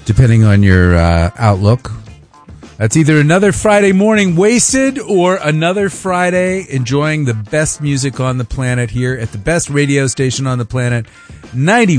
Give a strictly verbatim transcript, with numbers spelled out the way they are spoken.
depending on your uh, outlook. That's either another Friday morning wasted or another Friday enjoying the best music on the planet here at the best radio station on the planet, ninety